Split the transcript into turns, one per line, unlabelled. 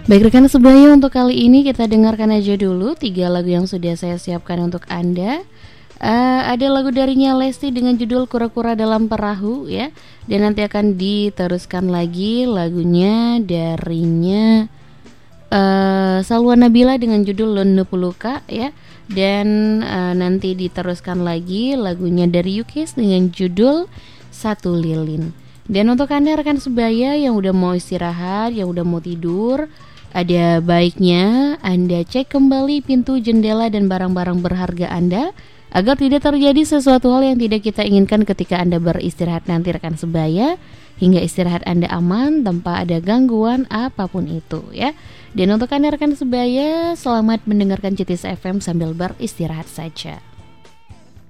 Baik rekan sebaya, untuk kali ini kita dengarkan aja dulu 3 lagu yang sudah saya siapkan untuk Anda. Ada lagu darinya Lesti dengan judul Kura-Kura Dalam Perahu ya. Dan nanti akan diteruskan lagi lagunya darinya Salwa Nabila dengan judul Lone Puluka ya. Dan nanti diteruskan lagi lagunya dari Yukis dengan judul Satu Lilin. Dan untuk Anda rekan sebaya yang udah mau istirahat, yang udah mau tidur, ada baiknya Anda cek kembali pintu, jendela, dan barang-barang berharga Anda agar tidak terjadi sesuatu hal yang tidak kita inginkan ketika Anda beristirahat nanti rekan sebaya, hingga istirahat Anda aman tanpa ada gangguan apapun itu ya. Dan untuk Anda rekan sebaya, selamat mendengarkan CITIS FM sambil beristirahat saja.